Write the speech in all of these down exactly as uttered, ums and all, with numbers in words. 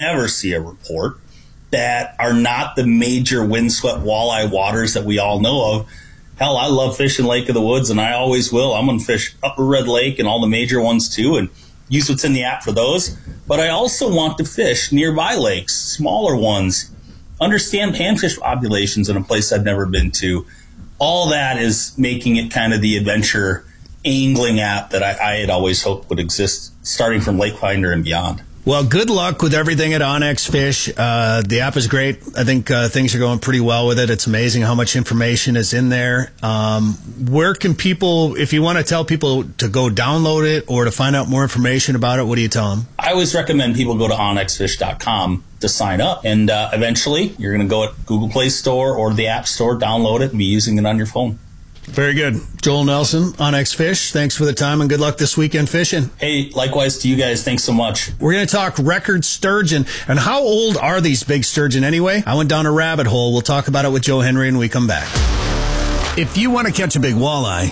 ever see a report that are not the major windswept walleye waters that we all know of. Hell, I love fishing Lake of the Woods, and I always will. I'm going to fish Upper Red Lake and all the major ones too, and use what's in the app for those. But I also want to fish nearby lakes, smaller ones, understand panfish populations in a place I've never been to. All that is making it kind of the adventure angling app that I, I had always hoped would exist, starting from Lake Finder and beyond. Well, good luck with everything at onX Fish. Uh, the app is great. I think uh, things are going pretty well with it. It's amazing how much information is in there. Um, where can people, if you want to tell people to go download it or to find out more information about it, what do you tell them? I always recommend people go to onx fish dot com to sign up. And uh, eventually, you're going to go at Google Play Store or the App Store, download it, and be using it on your phone. Very good. Joel Nelson, onX Fish, thanks for the time and good luck this weekend fishing. Hey, likewise to you guys. Thanks so much. We're going to talk record sturgeon. And how old are these big sturgeon anyway? I went down a rabbit hole. We'll talk about it with Joe Henry when we come back. If you want to catch a big walleye,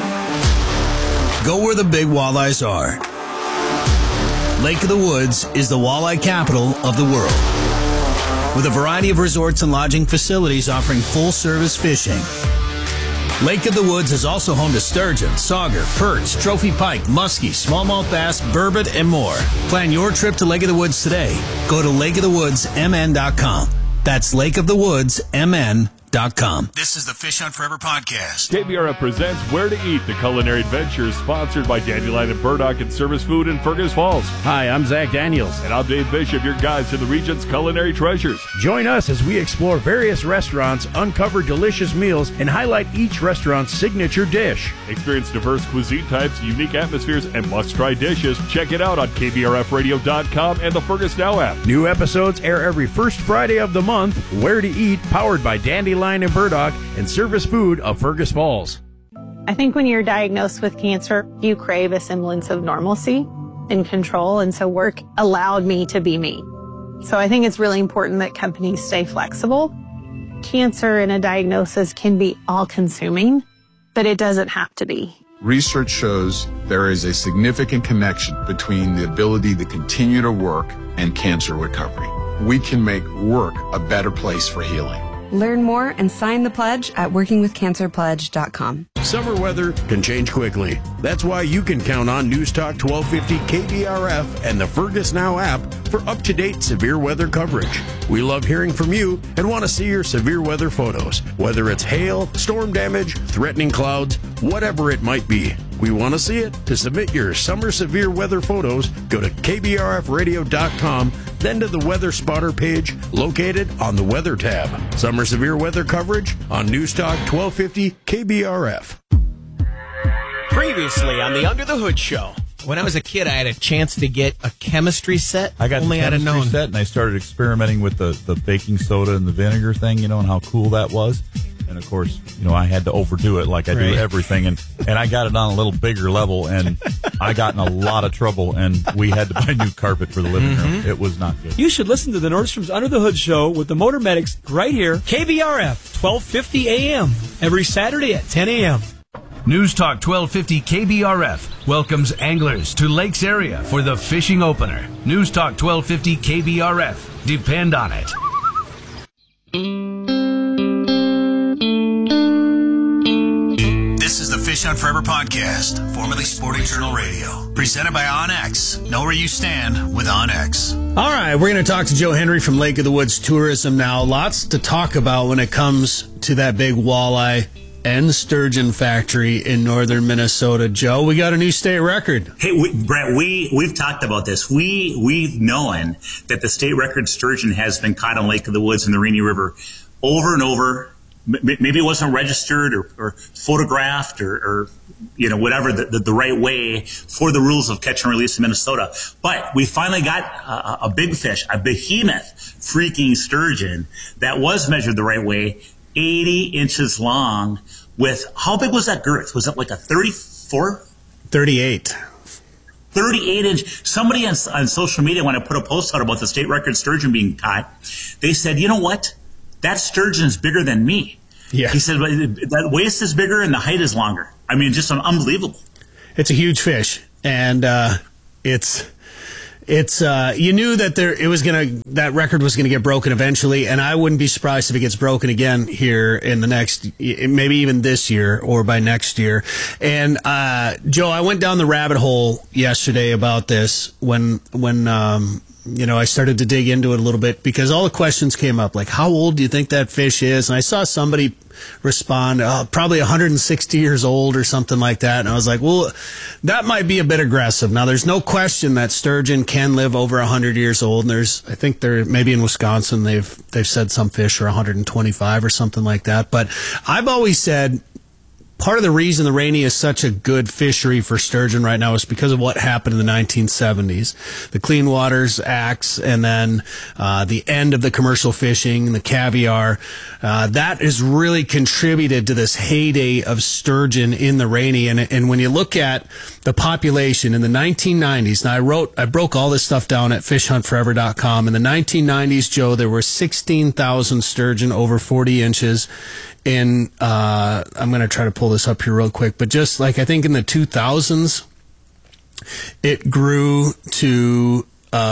go where the big walleyes are. Lake of the Woods is the walleye capital of the world, with a variety of resorts and lodging facilities offering full-service fishing. Lake of the Woods is also home to sturgeon, sauger, perch, trophy pike, muskie, smallmouth bass, burbot, and more. Plan your trip to Lake of the Woods today. Go to lake of the woods m n dot com. That's lake of the woods m n dot com. This is the Fish Hunt Forever podcast. K B R F presents Where to Eat, the culinary adventure, sponsored by Dandelion and Burdock and Service Food in Fergus Falls. Hi, I'm Zach Daniels. And I'm Dave Bishop, your guides to the region's culinary treasures. Join us as we explore various restaurants, uncover delicious meals, and highlight each restaurant's signature dish. Experience diverse cuisine types, unique atmospheres, and must-try dishes. Check it out on K B R F radio dot com and the Fergus Now app. New episodes air every first Friday of the month. Where to Eat, powered by Dandelion and Burdock and Service Food of Fergus Falls. I think when you're diagnosed with cancer, you crave a semblance of normalcy and control, and so work allowed me to be me. So I think it's really important that companies stay flexible. Cancer and a diagnosis can be all-consuming, but it doesn't have to be. Research shows there is a significant connection between the ability to continue to work and cancer recovery. We can make work a better place for healing. Learn more and sign the pledge at working with cancer pledge dot com. Summer weather can change quickly. That's why you can count on News Talk twelve fifty K B R F and the Fergus Now app for up-to-date severe weather coverage. We love hearing from you and want to see your severe weather photos, whether it's hail, storm damage, threatening clouds, whatever it might be. We want to see it. To submit your summer severe weather photos, go to K B R F radio dot com, then to the Weather Spotter page located on the Weather tab. Summer severe weather coverage on News Talk twelve fifty K B R F. Previously on the Under the Hood Show. When I was a kid, I had a chance to get a chemistry set. I got Only the chemistry I'd have known. set, and I started experimenting with the, the baking soda and the vinegar thing, you know, and how cool that was. And, of course, you know, I had to overdo it like I Right. do everything. And, and I got it on a little bigger level, and I got in a lot of trouble, and we had to buy new carpet for the living room. Mm-hmm. It was not good. You should listen to the Nordstrom's Under the Hood Show with the Motor Medics right here, K B R F, twelve fifty A M, every Saturday at ten A M News Talk twelve fifty K B R F welcomes anglers to Lakes area for the fishing opener. News Talk twelve fifty K B R F. Depend on it. This is the Fish Hunt Forever podcast, formerly Sporting Journal Radio, presented by onX. Know where you stand with onX. All right, we're going to talk to Joe Henry from Lake of the Woods Tourism now. Lots to talk about when it comes to that big walleye and sturgeon factory in northern Minnesota. Joe, we got a new state record. Hey, we, Brett, we, we've talked about this. We, we've known that the state record sturgeon has been caught on Lake of the Woods and the Rainy River over and over. M- maybe it wasn't registered or, or photographed or, or, you know, whatever the, the, the right way for the rules of catch and release in Minnesota. But we finally got a, a big fish, a behemoth freaking sturgeon that was measured the right way, eighty inches long with, how big was that girth? Was it like a thirty-four? thirty-eight. thirty-eight inch. Somebody on, on social media, when I put a post out about the state record sturgeon being caught, they said, you know what? That sturgeon is bigger than me. Yeah. He said, that waist is bigger and the height is longer. I mean, just unbelievable. It's a huge fish, and uh, it's it's uh, you knew that there it was gonna that record was gonna get broken eventually, and I wouldn't be surprised if it gets broken again here in the next, maybe even this year or by next year. And uh, Joe, I went down the rabbit hole yesterday about this when when um, you know I started to dig into it a little bit, because all the questions came up, like how old do you think that fish is? And I saw somebody respond, oh, probably one hundred sixty years old or something like that. And I was like, well, that might be a bit aggressive. Now, there's no question that sturgeon can live over one hundred years old. And there's, I think they're maybe in Wisconsin, they've they've said some fish are one hundred twenty-five or something like that. But I've always said part of the reason the Rainy is such a good fishery for sturgeon right now is because of what happened in the nineteen seventies. The Clean Waters Acts, and then uh, the end of the commercial fishing, the caviar. Uh, that has really contributed to this heyday of sturgeon in the Rainy. And, and when you look at the population in the nineteen nineties, now I wrote, I broke all this stuff down at fish hunt forever dot com. In the nineteen nineties, Joe, there were sixteen thousand sturgeon over forty inches. In, uh, I'm going to try to pull this up here real quick, but just like I think in the two thousands, it grew to,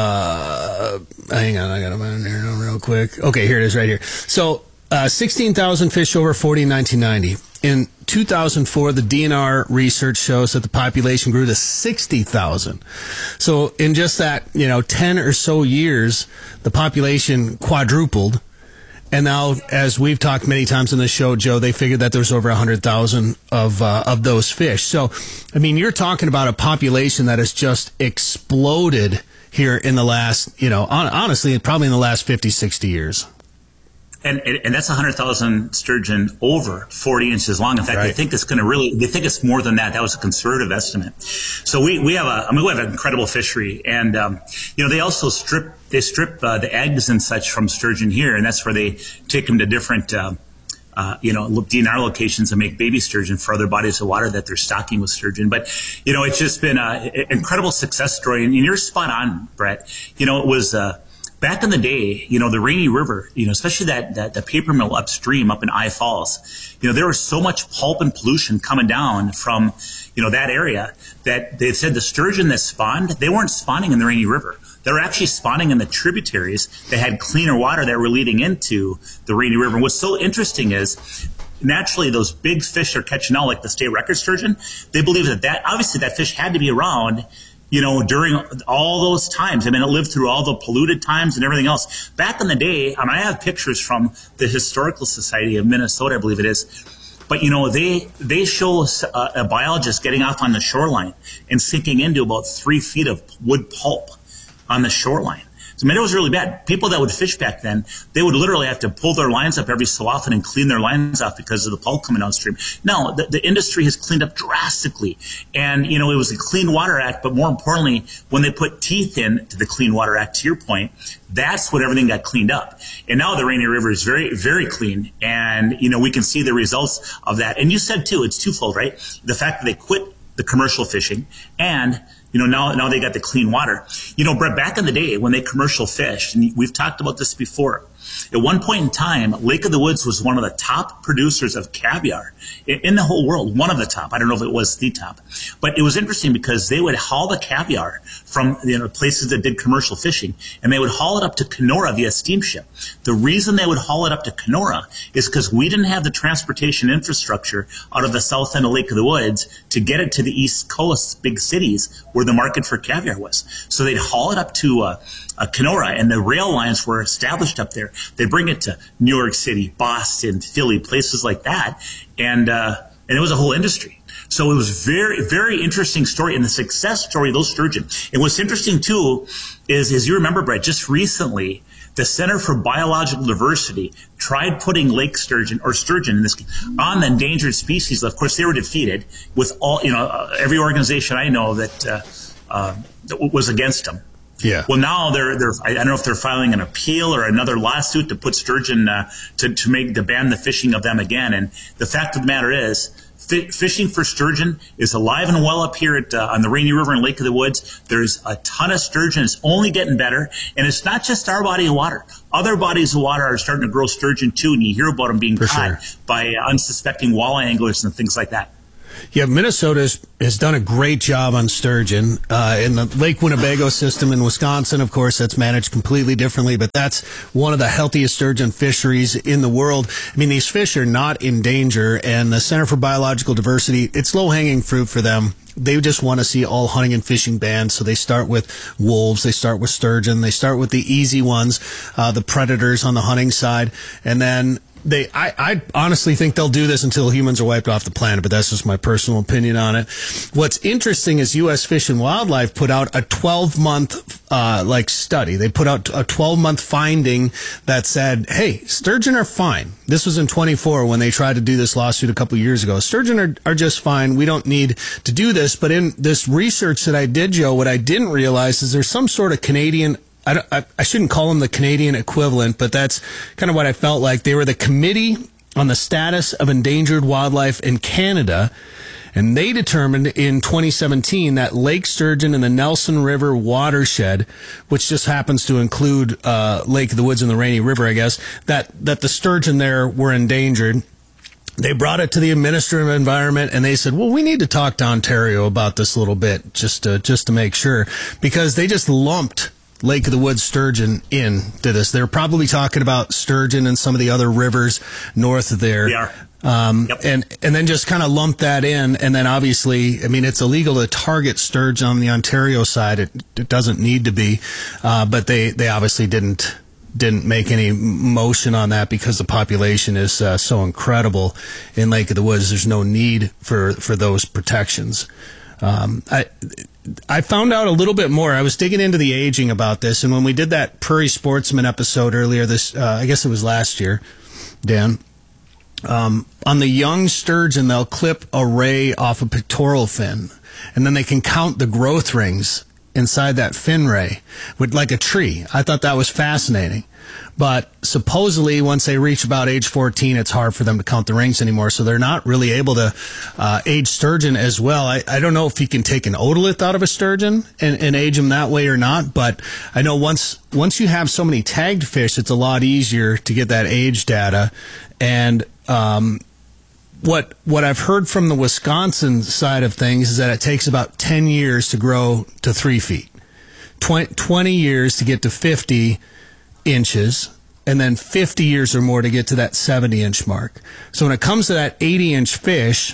uh, hang on, I got them in here real quick. Okay, here it is right here. So, uh, sixteen thousand fish over forty in nineteen ninety. In two thousand four, the D N R research shows that the population grew to sixty thousand. So in just that, you know, ten or so years, the population quadrupled. And now, as we've talked many times on this show, Joe, they figured that there's over one hundred thousand of uh, of those fish. So, I mean, you're talking about a population that has just exploded here in the last, you know, on, honestly, probably in the last fifty, sixty years. And, and that's one hundred thousand sturgeon over forty inches long. In fact, right. They think it's going to really, they think it's more than that. That was a conservative estimate. So we, we have a, I mean, we have an incredible fishery. And, um, you know, they also strip, they strip uh, the eggs and such from sturgeon here. And that's where they take them to different, uh, uh, you know, D N R locations and make baby sturgeon for other bodies of water that they're stocking with sturgeon. But, you know, it's just been an incredible success story. And you're spot on, Brett. You know, it was, uh, back in the day, you know, the Rainy River, you know, especially that, that the paper mill upstream up in I Falls, you know, there was so much pulp and pollution coming down from, you know, that area that they said the sturgeon that spawned, they weren't spawning in the Rainy River. They were actually spawning in the tributaries that had cleaner water that were leading into the Rainy River. And what's so interesting is, naturally, those big fish they're catching now, like the state record sturgeon, they believe that that, obviously that fish had to be around, you know, during all those times. I mean, it lived through all the polluted times and everything else. Back in the day, I mean, I have pictures from the Historical Society of Minnesota, I believe it is. But, you know, they they show a, a biologist getting off on the shoreline and sinking into about three feet of wood pulp on the shoreline. I mean, it was really bad. People that would fish back then, they would literally have to pull their lines up every so often and clean their lines off because of the pulp coming downstream. No, the, the industry has cleaned up drastically. And, you know, it was a Clean Water Act, but more importantly, when they put teeth in to the Clean Water Act, to your point, that's when everything got cleaned up. And now the Rainy River is very, very clean. And, you know, we can see the results of that. And you said, too, it's twofold, right? The fact that they quit the commercial fishing and, you know, now, now they got the clean water. You know, Brett, back in the day when they commercial fished, and we've talked about this before, at one point in time, Lake of the Woods was one of the top producers of caviar in the whole world. One of the top. I don't know if it was the top. But it was interesting because they would haul the caviar from, you know, places that did commercial fishing, and they would haul it up to Kenora via steamship. The reason they would haul it up to Kenora is because we didn't have the transportation infrastructure out of the south end of Lake of the Woods to get it to the East Coast, big cities, where the market for caviar was. So they'd haul it up to uh, uh, Kenora, and the rail lines were established up there. They'd bring it to New York City, Boston, Philly, places like that, and uh, and it was a whole industry. So it was very, very interesting story, and the success story of those sturgeon. And what's interesting too is, as you remember, Brett, just recently, the Center for Biological Diversity tried putting lake sturgeon, or sturgeon in this, on the endangered species list. Of course, they were defeated with all, you know, uh, every organization I know that, uh, uh, that was against them. Yeah. Well, now they're they're I don't know if they're filing an appeal or another lawsuit to put sturgeon uh, to to make to ban the fishing of them again. And the fact of the matter is, fi- fishing for sturgeon is alive and well up here at uh, on the Rainy River and Lake of the Woods. There's a ton of sturgeon. It's only getting better, and it's not just our body of water. Other bodies of water are starting to grow sturgeon too, and you hear about them being for caught sure. by uh, unsuspecting walleye anglers and things like that. Yeah, Minnesota has, has done a great job on sturgeon. Uh, in the Lake Winnebago system in Wisconsin, of course, that's managed completely differently, but that's one of the healthiest sturgeon fisheries in the world. I mean, these fish are not in danger, and the Center for Biological Diversity, it's low-hanging fruit for them. They just want to see all hunting and fishing banned, so they start with wolves, they start with sturgeon, they start with the easy ones, uh, the predators on the hunting side, and then They, I, I honestly think they'll do this until humans are wiped off the planet, but that's just my personal opinion on it. What's interesting is U S Fish and Wildlife put out a twelve month, uh, like study. They put out a twelve month finding that said, hey, sturgeon are fine. This was in twenty-four when they tried to do this lawsuit a couple years ago. Sturgeon are, are just fine. We don't need to do this. But in this research that I did, Joe, what I didn't realize is there's some sort of Canadian I, don't, I, I shouldn't call them the Canadian equivalent, but that's kind of what I felt like. They were the Committee on the Status of Endangered Wildlife in Canada, and they determined in twenty seventeen that lake sturgeon in the Nelson River watershed, which just happens to include uh, Lake of the Woods and the Rainy River, I guess, that, that the sturgeon there were endangered. They brought it to the Minister of Environment, and they said, well, we need to talk to Ontario about this a little bit just to, just to make sure, because they just lumped Lake of the Woods sturgeon into this. They're probably talking about sturgeon and some of the other rivers north of there. We are. Um, yep. and, and then just kind of lump that in. And then obviously, I mean, it's illegal to target sturgeon on the Ontario side. It, it doesn't need to be. Uh, but they, they obviously didn't, didn't make any motion on that because the population is uh, so incredible in Lake of the Woods. There's no need for, for those protections. Um, I, I found out a little bit more. I was digging into the aging about this, and when we did that Prairie Sportsman episode earlier this, uh, I guess it was last year, Dan, um, on the young sturgeon, they'll clip a ray off a pectoral fin, and then they can count the growth rings inside that fin ray with like a tree. I thought that was fascinating. But supposedly, once they reach about age fourteen, it's hard for them to count the rings anymore. So they're not really able to uh, age sturgeon as well. I, I don't know if you can take an otolith out of a sturgeon and, and age them that way or not. But I know once once you have so many tagged fish, it's a lot easier to get that age data. And um, what what I've heard from the Wisconsin side of things is that it takes about ten years to grow to three feet, twenty, twenty years to get to fifty inches, and then fifty years or more to get to that seventy inch mark. So when it comes to that eighty inch fish,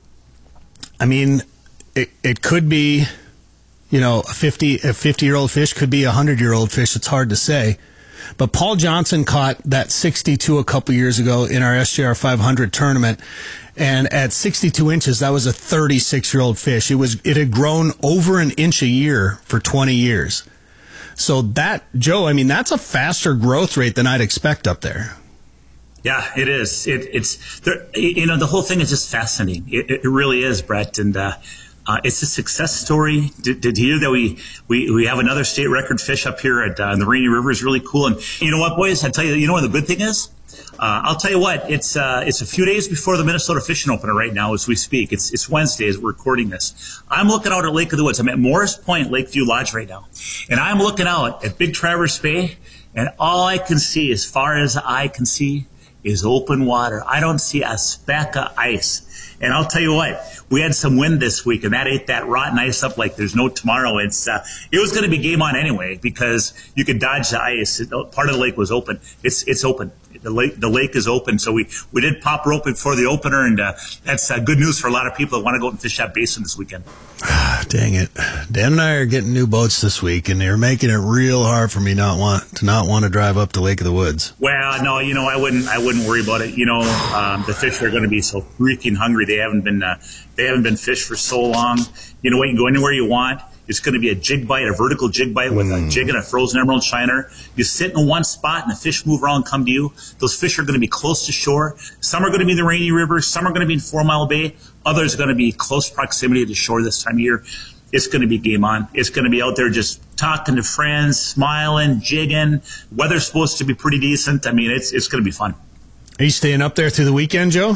I mean, it, it could be, you know, a fifty, a fifty year old fish could be a hundred year old fish. It's hard to say. But Paul Johnson caught that sixty-two a couple years ago in our S J R five hundred tournament. And at sixty-two inches, that was a thirty-six year old fish. It was, it had grown over an inch a year for twenty years. So that, Joe, I mean, that's a faster growth rate than I'd expect up there. Yeah, it is. It, it's, there, you know, the whole thing is just fascinating. It, it really is, Brett. And uh, uh, it's a success story. To, to hear that we, we, we have another state record fish up here at uh, the Rainy River is really cool. And you know what, boys? I tell you, you know what the good thing is? Uh, I'll tell you what, it's uh, it's a few days before the Minnesota Fishing Opener right now as we speak. It's it's Wednesday as we're recording this. I'm looking out at Lake of the Woods. I'm at Morris Point, Lakeview Lodge right now. And I'm looking out at Big Traverse Bay, and all I can see, as far as the eye can see, is open water. I don't see a speck of ice. And I'll tell you what, we had some wind this week, and that ate that rotten ice up like there's no tomorrow. It's uh, it was going to be game on anyway because you could dodge the ice. It, part of the lake was open. It's it's open. The lake, the lake is open, so we, we did pop rope before the opener, and uh, that's uh, good news for a lot of people that want to go out and fish that basin this weekend. Dang it. Dan and I are getting new boats this week, and they're making it real hard for me not want to not want to drive up to Lake of the Woods. Well, no, you know, I wouldn't I wouldn't worry about it. You know, um, the fish are going to be so freaking hungry. They haven't been uh, they haven't been fished for so long. You know what? You can go anywhere you want. It's going to be a jig bite, a vertical jig bite with mm. a jig and a frozen emerald shiner. You sit in one spot and the fish move around and come to you. Those fish are going to be close to shore. Some are going to be in the Rainy River. Some are going to be in Four Mile Bay. Others are going to be close proximity to shore this time of year. It's going to be game on. It's going to be out there just talking to friends, smiling, jigging. Weather's supposed to be pretty decent. I mean, it's it's going to be fun. Are you staying up there through the weekend, Joe?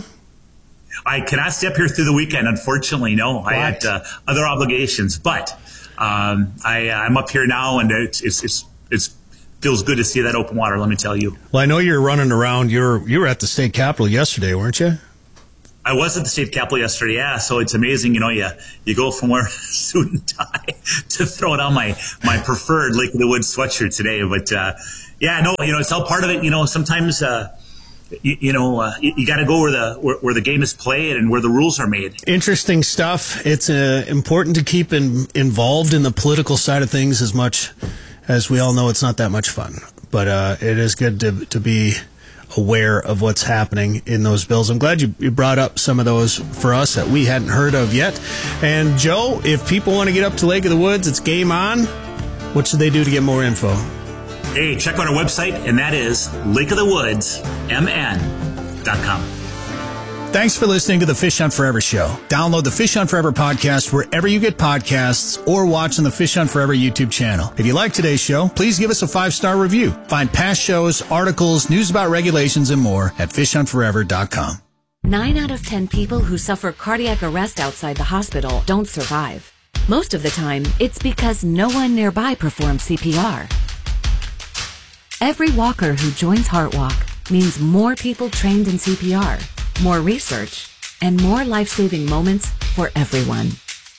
I cannot stay up here through the weekend, unfortunately. No, what? I had uh, other obligations, but um, I, I'm up here now, and it's it's it's, it's feels good to see that open water. Let me tell you. Well, I know you're running around. You're you were at the state capitol yesterday, weren't you? I was at the state capitol yesterday, yeah, so it's amazing, you know, you, you go from wearing a suit and tie to throwing on my, my preferred Lake of the Woods sweatshirt today. But, uh, yeah, no, you know, it's all part of it. You know, sometimes, uh, you, you know, uh, you, you got to go where the where, where the game is played and where the rules are made. Interesting stuff. It's uh, important to keep in, involved in the political side of things as much as we all know it's not that much fun. But uh, it is good to to be aware of what's happening in those bills. I'm glad you, you brought up some of those for us that we hadn't heard of yet. And Joe, if people want to get up to Lake of the Woods, it's game on. What should they do to get more info? Hey, check out our website, and that is lake of the woods m n dot com. Thanks for listening to the Fish Hunt Forever show. Download the Fish Hunt Forever podcast wherever you get podcasts or watch on the Fish Hunt Forever YouTube channel. If you like today's show, please give us a five-star review. Find past shows, articles, news about regulations, and more at fish hunt forever dot com. Nine out of ten people who suffer cardiac arrest outside the hospital don't survive. Most of the time, it's because no one nearby performs C P R. Every walker who joins HeartWalk means more people trained in C P R, more research, and more life-saving moments for everyone.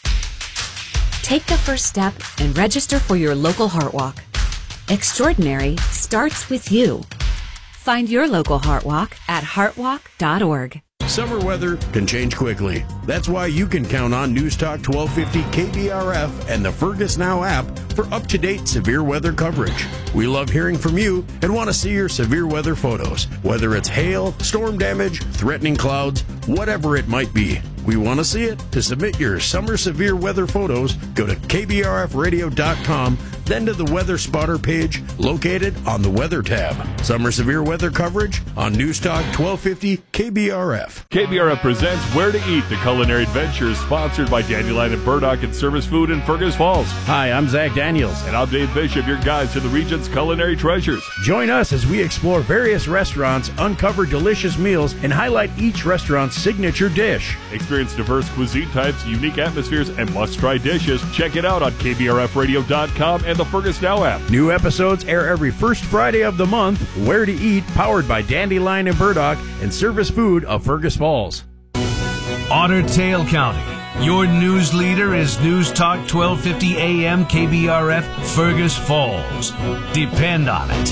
Take the first step and register for your local HeartWalk. Extraordinary starts with you. Find your local HeartWalk at heartwalk dot org. Summer weather can change quickly. That's why you can count on News Talk twelve fifty K B R F and the Fergus Now app for up-to-date severe weather coverage. We love hearing from you and want to see your severe weather photos, whether it's hail, storm damage, threatening clouds, whatever it might be. We want to see it. To submit your summer severe weather photos, go to K B R F radio dot com, then to the Weather Spotter page located on the Weather tab. Summer severe weather coverage on News Talk twelve fifty K B R F. K B R F presents Where to Eat, the culinary adventures sponsored by Dandelion and Burdock and Service Food in Fergus Falls. Hi, I'm Zach Daniels. And I'm Dave Bishop, your guide to the region's culinary treasures. Join us as we explore various restaurants, uncover delicious meals, and highlight each restaurant's signature dish. Experience diverse cuisine types, unique atmospheres, and must-try dishes. Check it out on K B R F radio dot com and the Fergus Now app. New episodes air every first Friday of the month. Where to Eat, powered by Dandelion and Burdock and Service Food of Fergus Falls. Otter Tail County. Your news leader is News Talk twelve fifty A M K B R F Fergus Falls. Depend on it.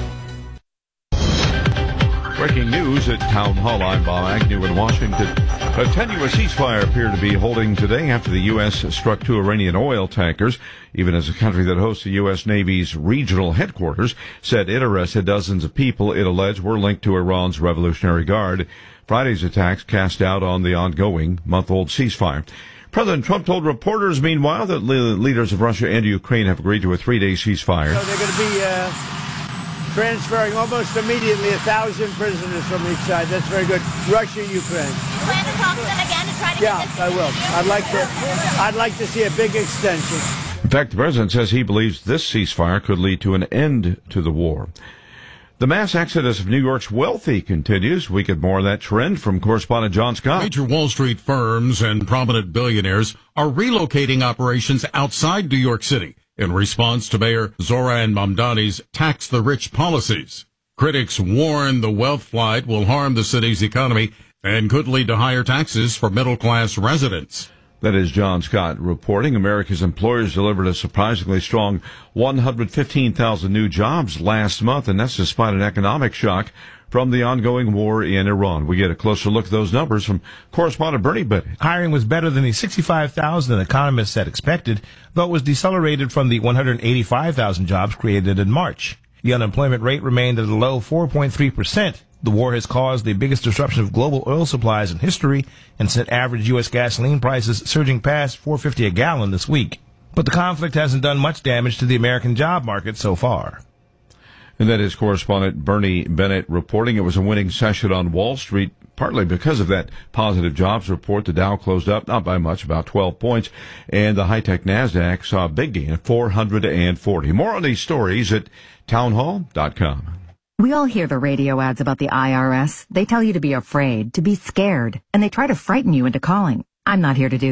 Breaking news at Town Hall. I'm Bob Agnew in Washington. A tenuous ceasefire appeared to be holding today after the U S struck two Iranian oil tankers, even as a country that hosts the U S Navy's regional headquarters said it arrested dozens of people it alleged were linked to Iran's Revolutionary Guard. Friday's attacks cast doubt on the ongoing month-old ceasefire. President Trump told reporters, meanwhile, that le- leaders of Russia and Ukraine have agreed to a three-day ceasefire. So they're going to be uh, transferring almost immediately a thousand prisoners from each side. That's very good. Russia, Ukraine. You plan to talk to them again to try to yeah, get this? I will. I'd like to. I'd like to see a big extension. In fact, the president says he believes this ceasefire could lead to an end to the war. The mass exodus of New York's wealthy continues. We get more of that trend from correspondent John Scott. Major Wall Street firms and prominent billionaires are relocating operations outside New York City in response to Mayor Zoran Mamdani's tax the rich policies. Critics warn the wealth flight will harm the city's economy and could lead to higher taxes for middle-class residents. That is John Scott reporting. America's employers delivered a surprisingly strong one hundred fifteen thousand new jobs last month, and that's despite an economic shock from the ongoing war in Iran. We get a closer look at those numbers from correspondent Bernie Bennett. Hiring was better than the sixty-five thousand economists had expected, though it was decelerated from the one hundred eighty-five thousand jobs created in March. The unemployment rate remained at a low four point three percent. The war has caused the biggest disruption of global oil supplies in history and sent average U S gasoline prices surging past four dollars and fifty cents a gallon this week. But the conflict hasn't done much damage to the American job market so far. And that is correspondent Bernie Bennett reporting. It was a winning session on Wall Street, partly because of that positive jobs report. The Dow closed up, not by much, about twelve points, and the high-tech NASDAQ saw a big gain of four hundred forty. More on these stories at town hall dot com. We all hear the radio ads about the I R S. They tell you to be afraid, to be scared, and they try to frighten you into calling. I'm not here to do that.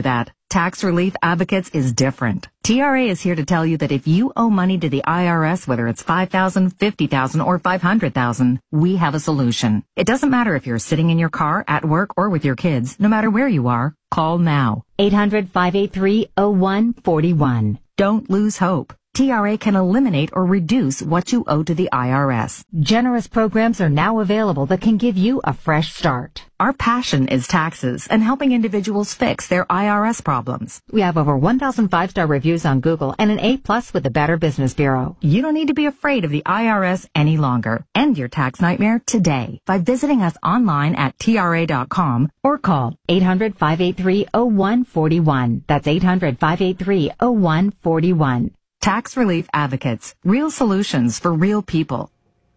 Tax Relief Advocates is different. T R A is here to tell you that if you owe money to the I R S, whether it's five thousand dollars, fifty thousand dollars, or five hundred thousand dollars, we have a solution. It doesn't matter if you're sitting in your car, at work, or with your kids. No matter where you are, call now. eight hundred, five eight three, oh one four one. Don't lose hope. T R A can eliminate or reduce what you owe to the I R S. Generous programs are now available that can give you a fresh start. Our passion is taxes and helping individuals fix their I R S problems. We have over one thousand five-star reviews on Google and an A plus with the Better Business Bureau. You don't need to be afraid of the I R S any longer. End your tax nightmare today by visiting us online at T R A dot com or call eight hundred, five eight three, oh one four one. That's eight hundred, five eight three, oh one four one. Tax Relief Advocates. Real solutions for real people.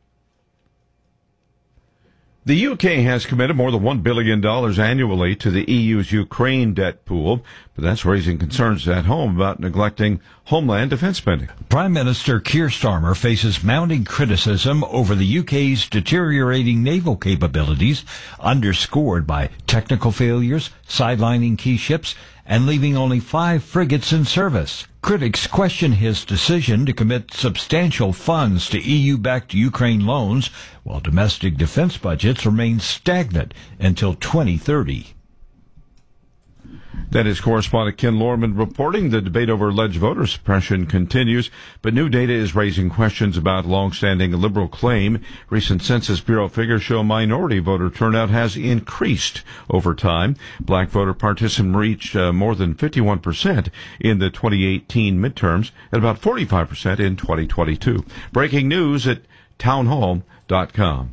The U K has committed more than one billion dollars annually to the E U's Ukraine debt pool, but that's raising concerns at home about neglecting homeland defense spending. Prime Minister Keir Starmer faces mounting criticism over the U K's deteriorating naval capabilities, underscored by technical failures, sidelining key ships, and leaving only five frigates in service. Critics question his decision to commit substantial funds to E U-backed Ukraine loans, while domestic defense budgets remain stagnant until twenty thirty. That is correspondent Ken Lorman reporting. The debate over alleged voter suppression continues, but new data is raising questions about long-standing liberal claim. Recent Census Bureau figures show minority voter turnout has increased over time. Black voter participation reached uh, more than fifty-one percent in the twenty eighteen midterms and about forty-five percent in twenty twenty-two. Breaking news at townhall dot com.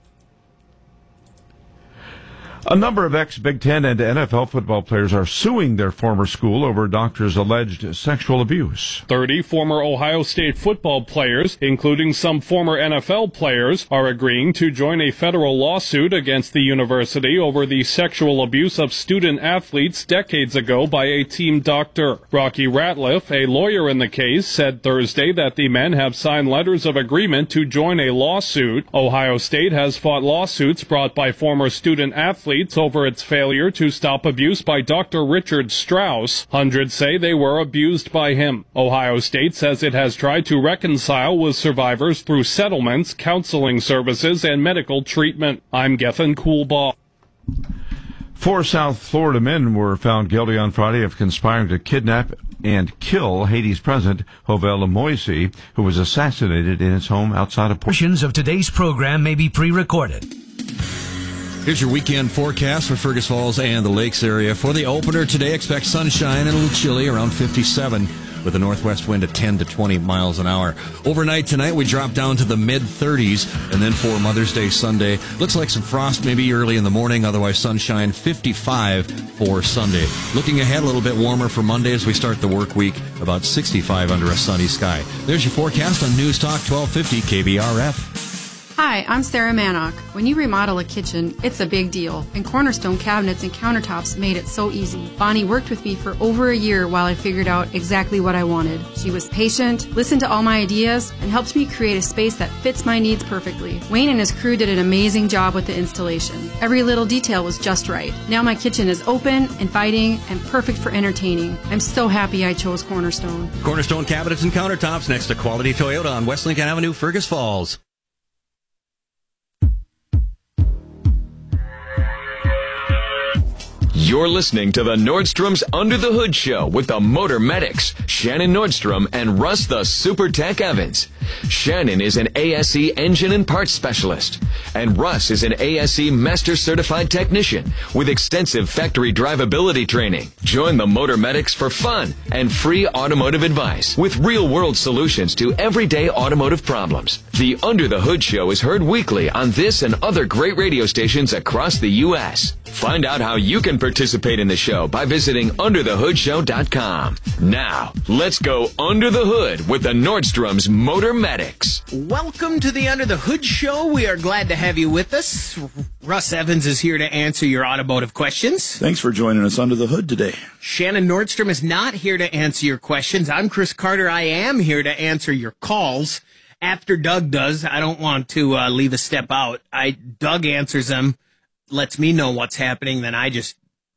A number of ex-Big Ten and N F L football players are suing their former school over doctors' alleged sexual abuse. thirty former Ohio State football players, including some former N F L players, are agreeing to join a federal lawsuit against the university over the sexual abuse of student athletes decades ago by a team doctor. Rocky Ratliff, a lawyer in the case, said Thursday that the men have signed letters of agreement to join a lawsuit. Ohio State has fought lawsuits brought by former student athletes over its failure to stop abuse by Doctor Richard Strauss. Hundreds say they were abused by him. Ohio State says it has tried to reconcile with survivors through settlements, counseling services, and medical treatment. I'm Gethin Coolbaugh. Four South Florida men were found guilty on Friday of conspiring to kidnap and kill Haiti's president, Jovenel Moïse, who was assassinated in his home outside of Port. Portions of today's program may be pre-recorded. Here's your weekend forecast for Fergus Falls and the Lakes area. For the opener today, expect sunshine and a little chilly, around fifty-seven, with a northwest wind at ten to twenty miles an hour. Overnight tonight, we drop down to the mid-thirties, and then for Mother's Day Sunday, looks like some frost maybe early in the morning, otherwise sunshine, fifty-five for Sunday. Looking ahead, a little bit warmer for Monday as we start the work week, about sixty-five under a sunny sky. There's your forecast on News Talk twelve fifty K B R F. Hi, I'm Sarah Mannock. When you remodel a kitchen, it's a big deal, and Cornerstone cabinets and countertops made it so easy. Bonnie worked with me for over a year while I figured out exactly what I wanted. She was patient, listened to all my ideas, and helped me create a space that fits my needs perfectly. Wayne and his crew did an amazing job with the installation. Every little detail was just right. Now my kitchen is open, inviting, and perfect for entertaining. I'm so happy I chose Cornerstone. Cornerstone cabinets and countertops next to Quality Toyota on West Lincoln Avenue, Fergus Falls. You're listening to the Nordstrom's Under the Hood Show with the Motor Medics, Shannon Nordstrom and Russ the Super Tech Evans. Shannon is an A S E engine and parts specialist, and Russ is an A S E Master Certified Technician with extensive factory drivability training. Join the Motor Medics for fun and free automotive advice with real-world solutions to everyday automotive problems. The Under the Hood Show is heard weekly on this and other great radio stations across the U S Find out how you can participate in the show by visiting under the hood show dot com. Now, let's go under the hood with the Nordstrom's Motor Medics. Welcome to the Under the Hood Show. We are glad to have you with us. Russ Evans is here to answer your automotive questions. Thanks for joining us under the hood today. Shannon Nordstrom is not here to answer your questions. I'm Chris Carter. I am here to answer your calls. After Doug does, I don't want to uh, leave a step out. I Doug answers them, lets me know what's happening, then I just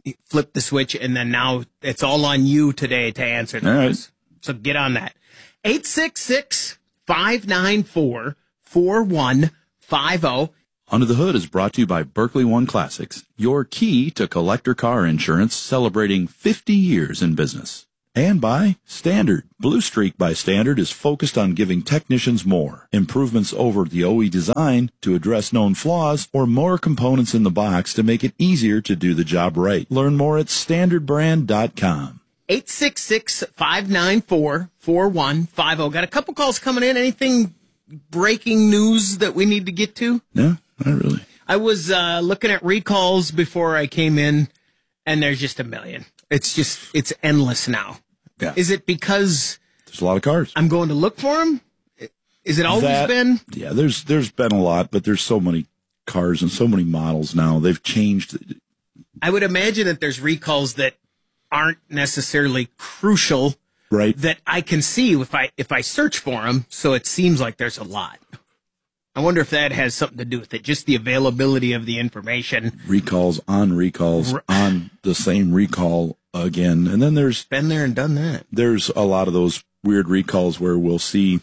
flip the switch, and then now it's all on you today to answer those. Right. So get on that. eight six six, five nine four, four one five zero. Under the Hood is brought to you by Berkeley One Classics, your key to collector car insurance, celebrating fifty years in business. And by Standard. Blue Streak by Standard is focused on giving technicians more improvements over the O E design to address known flaws, or more components in the box to make it easier to do the job right. Learn more at standard brand dot com. eight six six, five nine four, four one five zero. Got a couple calls coming in. Anything breaking news that we need to get to? No, not really. I was uh, looking at recalls before I came in, and there's just a million. It's just, it's endless now. Yeah. Is it because there's a lot of cars? I'm going to look for them? Is it always that, been? Yeah, there's there's been a lot, but there's so many cars and so many models now. They've changed. I would imagine that there's recalls that aren't necessarily crucial, right? That I can see if I if I search for them. So it seems like there's a lot. I wonder if that has something to do with it, just the availability of the information. Recalls on recalls R- on the same recall again. And then there's... Been there and done that. There's a lot of those weird recalls where we'll see...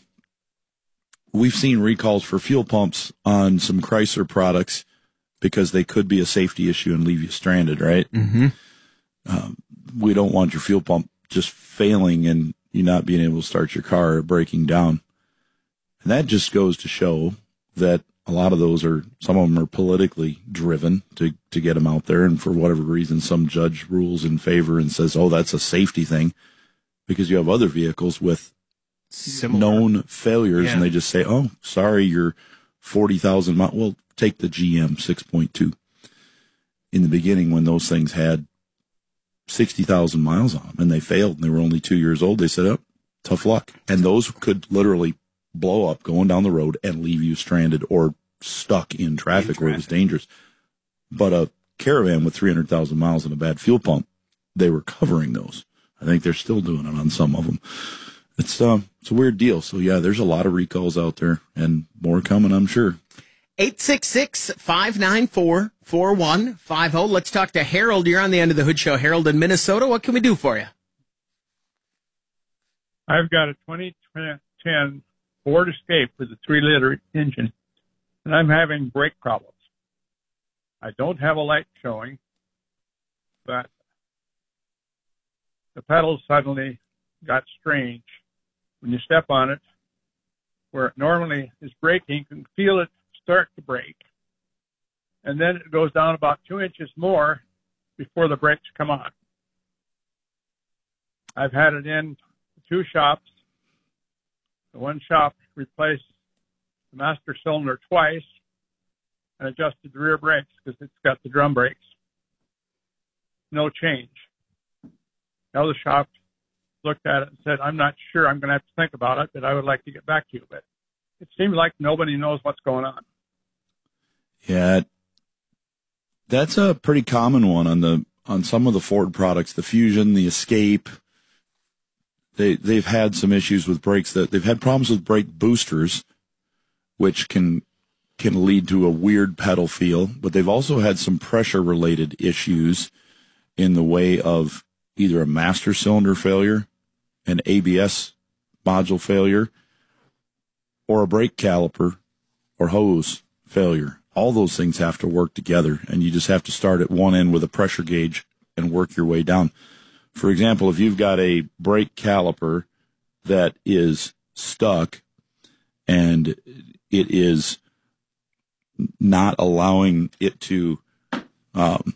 We've seen recalls for fuel pumps on some Chrysler products because they could be a safety issue and leave you stranded, right? Mm-hmm. Um, we don't want your fuel pump just failing and you not being able to start your car or breaking down. And that just goes to show that a lot of those are, some of them are politically driven to, to get them out there. And for whatever reason, some judge rules in favor and says, oh, that's a safety thing, because you have other vehicles with Similar. known failures. Yeah. And they just say, oh, sorry, you're forty thousand miles. Well, take the G M six point two. In the beginning, when those things had sixty thousand miles on them and they failed and they were only two years old, they said, oh, tough luck. And those could literally blow up going down the road and leave you stranded or stuck in traffic, in traffic. where it was dangerous. But a Caravan with three hundred thousand miles and a bad fuel pump, they were covering those. I think they're still doing it on some of them. It's, um, it's a weird deal. So, yeah, there's a lot of recalls out there and more coming, I'm sure. eight six six, five nine four, four one five zero. Let's talk to Harold. You're on the End of the Hood Show. Harold in Minnesota. What can we do for you? I've got a twenty ten Ford Escape with a three-liter engine, and I'm having brake problems. I don't have a light showing, but the pedals suddenly got strange. When you step on it, where it normally is braking, you can feel it start to brake, and then it goes down about two inches more before the brakes come on. I've had it in two shops. The one shop replaced the master cylinder twice and adjusted the rear brakes because it's got the drum brakes. No change. The other shop looked at it and said, I'm not sure, I'm going to have to think about it, but I would like to get back to you. But it seems like nobody knows what's going on. Yeah, that's a pretty common one on the on some of the Ford products, the Fusion, the Escape. They, they've had some issues with brakes. That they've had problems with brake boosters, which can can lead to a weird pedal feel. But they've also had some pressure-related issues in the way of either a master cylinder failure, an A B S module failure, or a brake caliper or hose failure. All those things have to work together, and you just have to start at one end with a pressure gauge and work your way down. For example, if you've got a brake caliper that is stuck and it is not allowing it to, um,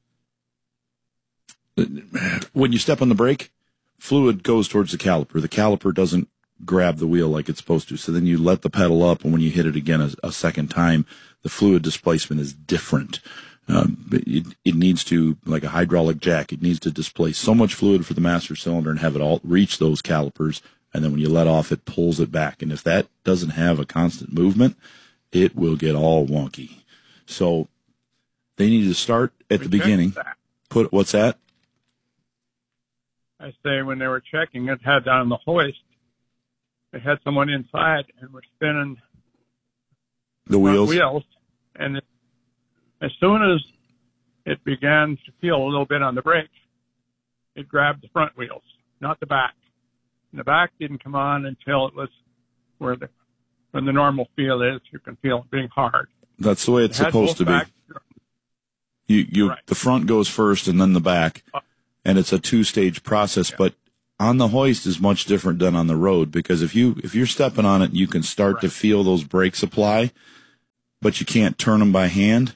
when you step on the brake, fluid goes towards the caliper. The caliper doesn't grab the wheel like it's supposed to. So then you let the pedal up, and when you hit it again a, a second time, the fluid displacement is different. Um, it, it needs to, like a hydraulic jack, it needs to displace so much fluid for the master cylinder and have it all reach those calipers. And then when you let off, it pulls it back. And if that doesn't have a constant movement, it will get all wonky. So they need to start at the beginning. That. Put what's that? I say when they were checking it, had on the hoist, they had someone inside and were spinning the wheels. wheels. And as soon as it began to feel a little bit on the brakes. It grabbed the front wheels, not the back. And the back didn't come on until it was where the when the normal feel is. You can feel it being hard. That's the way it's it supposed to be. back. You, you, right. The front goes first and then the back, and it's a two-stage process. Yeah. But on the hoist is much different than on the road, because if you if you're stepping on it, you can start right. to feel those brakes apply, but you can't turn them by hand.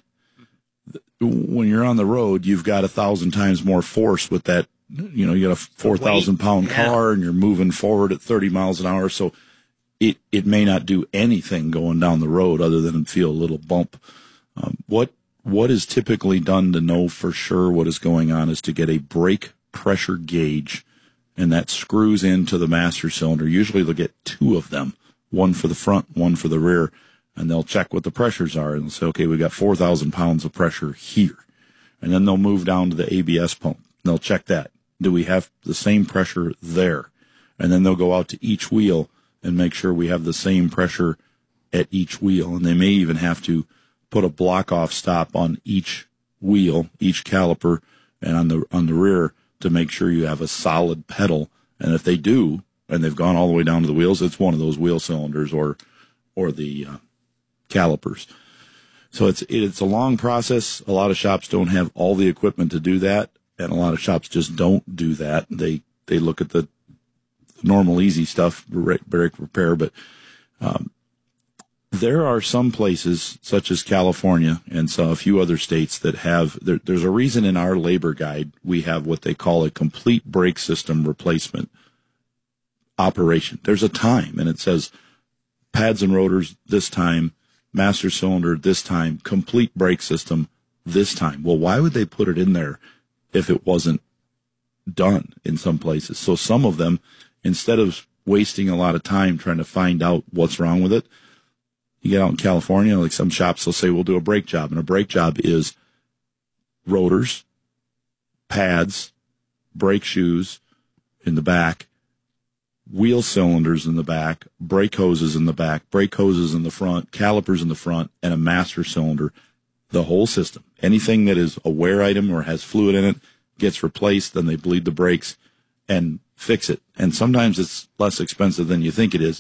When you're on the road, you've got a thousand times more force with that. You know, you got a four thousand pound yeah. car, and you're moving forward at thirty miles an hour, so it it may not do anything going down the road other than feel a little bump. Um, what what is typically done to know for sure what is going on is to get a brake pressure gauge, and that screws into the master cylinder. Usually they'll get two of them, one for the front, one for the rear, and they'll check what the pressures are, and they'll say, okay, we got four thousand pounds of pressure here. And then they'll move down to the A B S pump, and they'll check that. Do we have the same pressure there? And then they'll go out to each wheel and make sure we have the same pressure at each wheel. And they may even have to put a block-off stop on each wheel, each caliper, and on the on the rear to make sure you have a solid pedal. And if they do, and they've gone all the way down to the wheels, it's one of those wheel cylinders or or the uh, calipers. So it's it's a long process. A lot of shops don't have all the equipment to do that, and a lot of shops just don't do that. They they look at the normal easy stuff, brake repair, but um, there are some places, such as California and so a few other states, that have, there, there's a reason in our labor guide we have what they call a complete brake system replacement operation. There's a time, and it says pads and rotors this time, master cylinder this time, complete brake system this time. Well, why would they put it in there if it wasn't done in some places? So some of them, instead of wasting a lot of time trying to find out what's wrong with it, you get out in California, like some shops will say, we'll do a brake job. And a brake job is rotors, pads, brake shoes in the back, wheel cylinders in the back, brake hoses in the back, brake hoses in the front, calipers in the front, and a master cylinder, the whole system. Anything that is a wear item or has fluid in it gets replaced, then they bleed the brakes and fix it. And sometimes it's less expensive than you think it is.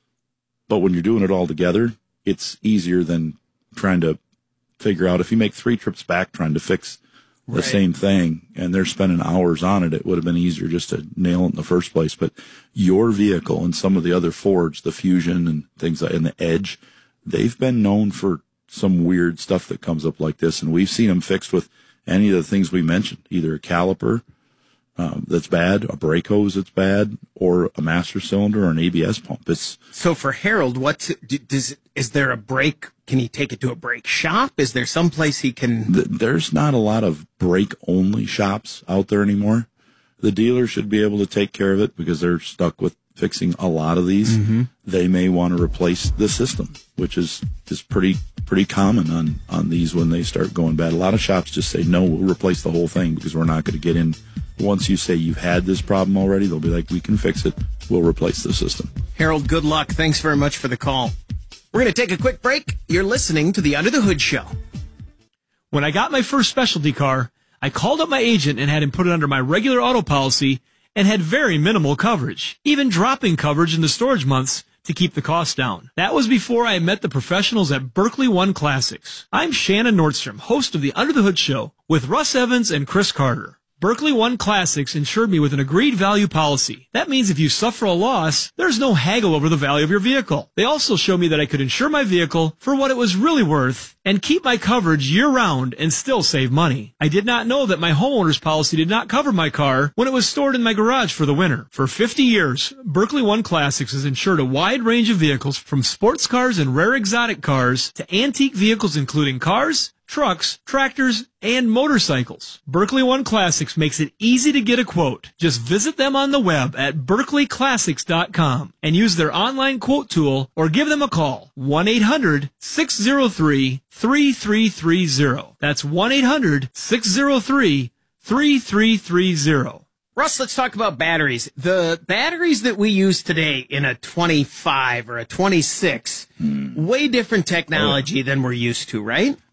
But when you're doing it all together, it's easier than trying to figure out, if you make three trips back trying to fix the right. same thing and they're spending hours on it, it would have been easier just to nail it in the first place. But your vehicle and some of the other Fords, the Fusion and things like, and the Edge, they've been known for some weird stuff that comes up like this. And we've seen them fixed with any of the things we mentioned, either a caliper um, that's bad, a brake hose that's bad, or a master cylinder or an A B S pump. It's so for Harold, what's does is there a brake? Can he take it to a brake shop? Is there some place he can? Th- there's not a lot of brake only shops out there anymore. The dealer should be able to take care of it because they're stuck with fixing a lot of these. Mm-hmm. They may want to replace the system, which is is pretty pretty common on on these when they start going bad. A lot of shops just say, no, we'll replace the whole thing because we're not going to get in. Once you say you've had this problem already, they'll be like, we can fix it. We'll replace the system. Harold, good luck. Thanks very much for the call. We're going to take a quick break. You're listening to the Under the Hood Show. When I got my first specialty car, I called up my agent and had him put it under my regular auto policy and had very minimal coverage, even dropping coverage in the storage months to keep the cost down. That was before I met the professionals at Berkeley One Classics. I'm Shannon Nordstrom, host of the Under the Hood Show with Russ Evans and Chris Carter. Berkeley One Classics insured me with an agreed value policy. That means if you suffer a loss, there's no haggle over the value of your vehicle. They also showed me that I could insure my vehicle for what it was really worth and keep my coverage year-round and still save money. I did not know that my homeowner's policy did not cover my car when it was stored in my garage for the winter. For fifty years, Berkeley One Classics has insured a wide range of vehicles from sports cars and rare exotic cars to antique vehicles including cars, trucks, tractors, and motorcycles. Berkeley One Classics makes it easy to get a quote. Just visit them on the web at berkeley classics dot com and use their online quote tool or give them a call. one eight hundred six zero three three three three zero. That's one eight hundred six zero three three three three zero. Russ, let's talk about batteries. The batteries that we use today in a twenty-five or a twenty-six, hmm. way different technology oh. than we're used to, right?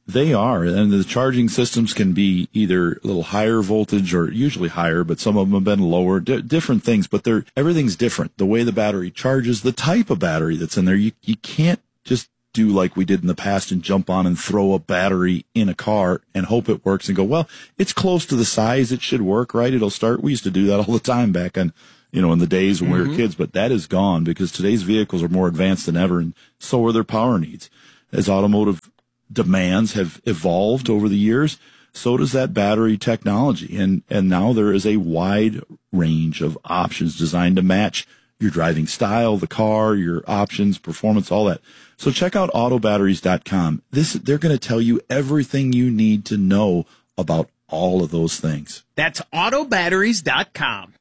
They are, and the charging systems can be either a little higher voltage or usually higher, but some of them have been lower, D- different things, but they're, everything's different. The way the battery charges, the type of battery that's in there, you, you can't just do like we did in the past and jump on and throw a battery in a car and hope it works and go, well, it's close to the size, it should work, right? It'll start. We used to do that all the time back on, you know, in the days when mm-hmm. we were kids, but that is gone because today's vehicles are more advanced than ever, and so are their power needs. As automotive demands have evolved over the years, so does that battery technology. And, and now there is a wide range of options designed to match your driving style, the car, your options, performance, all that. So check out auto batteries dot com. This, they're going to tell you everything you need to know about all of those things. That's auto batteries dot com.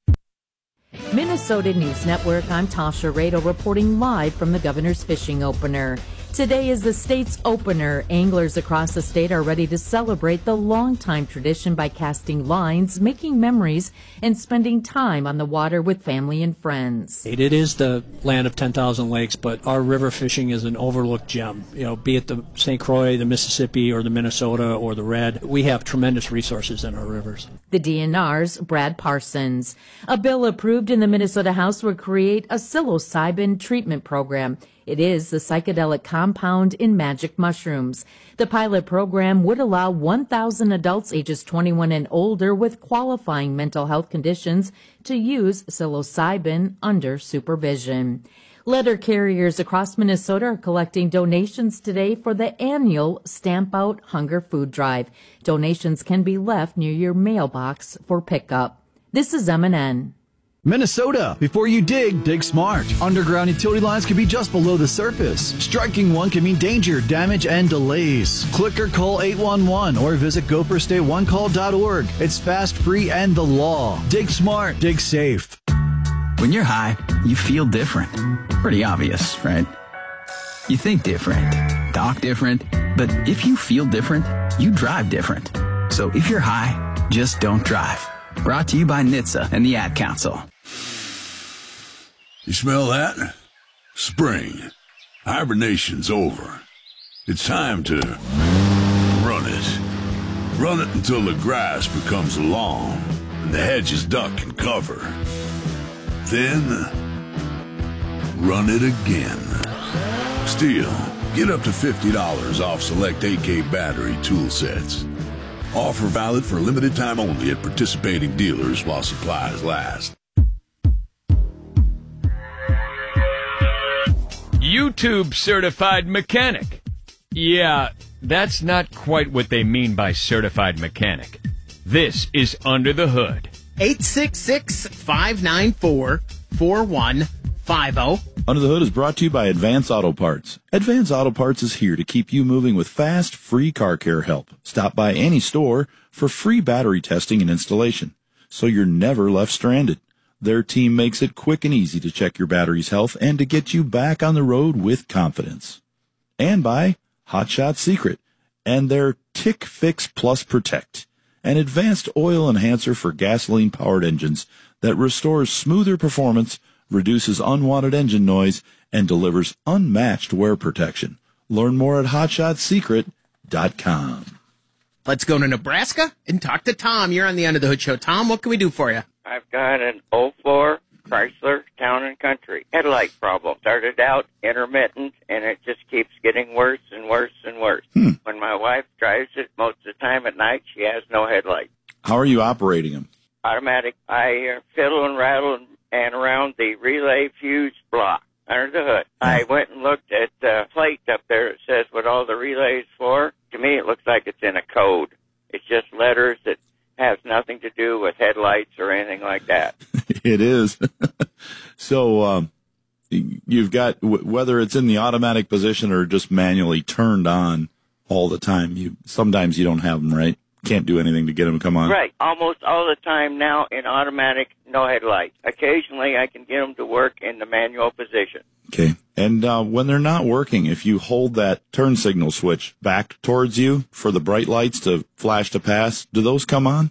Minnesota News Network, I'm Tasha Rado reporting live from the Governor's Fishing Opener. Today is the state's opener. Anglers across the state are ready to celebrate the longtime tradition by casting lines, making memories, and spending time on the water with family and friends. It is the land of ten thousand lakes, but our river fishing is an overlooked gem. You know, be it the Saint Croix, the Mississippi, or the Minnesota, or the Red, we have tremendous resources in our rivers. The D N R's Brad Parsons. A bill approved in the Minnesota House will create a psilocybin treatment program. It is the psychedelic compound in magic mushrooms. The pilot program would allow one thousand adults ages twenty-one and older with qualifying mental health conditions to use psilocybin under supervision. Letter carriers across Minnesota are collecting donations today for the annual Stamp Out Hunger Food Drive. Donations can be left near your mailbox for pickup. This is M and N. Minnesota, before you dig, dig smart. Underground utility lines can be just below the surface. Striking one can mean danger, damage, and delays. Click or call eight one one or visit go first day one call dot org. It's fast, free, and the law. Dig smart, dig safe. When you're high, you feel different. Pretty obvious, right? You think different, talk different, but if you feel different, you drive different. So if you're high, just don't drive. Brought to you by N H T S A and the Ad Council. You smell that? Spring. Hibernation's over. It's time to run it. Run it until the grass becomes long and the hedges duck and cover. Then, run it again. Still, get up to fifty dollars off select A K battery tool sets. Offer valid for a limited time only at participating dealers while supplies last. YouTube certified mechanic. Yeah, that's not quite what they mean by certified mechanic. This is Under the Hood. eight six six, five nine four, four one five zero. Under the Hood is brought to you by Advance Auto Parts. Advance Auto Parts is here to keep you moving with fast, free car care help. Stop by any store for free battery testing and installation, so you're never left stranded. Their team makes it quick and easy to check your battery's health and to get you back on the road with confidence. And by Hot Shot Secret and their Tick Fix Plus Protect, an advanced oil enhancer for gasoline-powered engines that restores smoother performance, reduces unwanted engine noise, and delivers unmatched wear protection. Learn more at hot shot secret dot com. Let's go to Nebraska and talk to Tom. You're on the Under the Hood Show. Tom, what can we do for you? I've got an oh four Chrysler Town and Country headlight problem. Started out intermittent, and it just keeps getting worse and worse and worse. Hmm. When my wife drives it most of the time at night, she has no headlight. How are you operating them? Automatic. I uh, fiddle and rattle and, and around the relay fuse block under the hood. Oh. I went and looked at the plate up there. It says what all the relays for. To me, it looks like it's in a code. It's just letters that has nothing to do with headlights or anything like that. It is. So um, you've got, whether it's in the automatic position or just manually turned on all the time, you sometimes you don't have them, right? Can't do anything to get them to come on. Right. Almost all the time now in automatic, no headlights. Occasionally I can get them to work in the manual position. Okay. And uh, when they're not working, if you hold that turn signal switch back towards you for the bright lights to flash to pass, do those come on?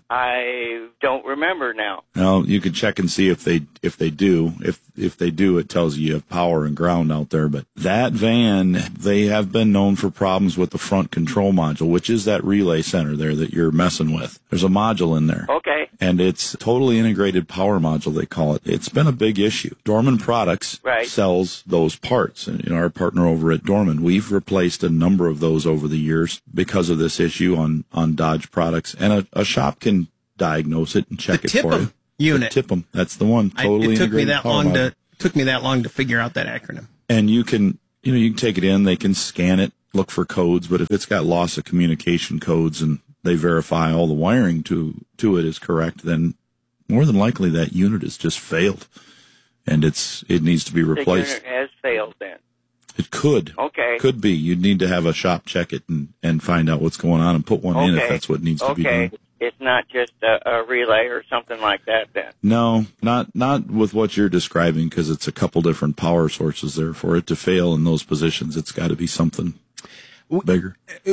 I don't remember now. Now, you can check and see if they if they do. If if they do, it tells you you have power and ground out there. But that van, they have been known for problems with the front control module, which is that relay center there that you're messing with. There's a module in there. Okay. And it's a totally integrated power module, they call it. It's been a big issue. Dorman Products right. sells those parts. And you know, our partner over at Dorman, we've replaced a number of those over the years because of this issue on, on Dodge products. And a, a shop can diagnose it and check the it for you. Unit. The Tip'em. That's the one. Totally I, it took me integrated that power long module. to took me that long to figure out that acronym. And you can, you know, you can take it in, they can scan it, look for codes, but if it's got loss of communication codes and they verify all the wiring to, to it is correct, then more than likely that unit has just failed and it's, it needs to be replaced. The unit has failed then. It could. Okay. Could be. You'd need to have a shop check it and, and find out what's going on and put one okay. in if that's what needs to okay. be done. It's not just a, a relay or something like that then? No, not not with what you're describing because it's a couple different power sources there. For it to fail in those positions, it's got to be something bigger.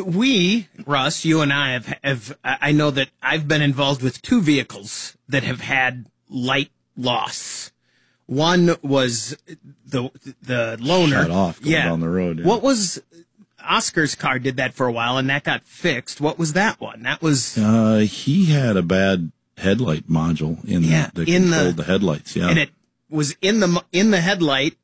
We, Russ, you and I have, have, I know that I've been involved with two vehicles that have had light loss. One was the the loaner. Shut off going yeah. down the road. Yeah. What was... Oscar's car did that for a while, and that got fixed. What was that one? That was uh, he had a bad headlight module in yeah, the, that in controlled the, the headlights. Yeah, and it was in the in the headlight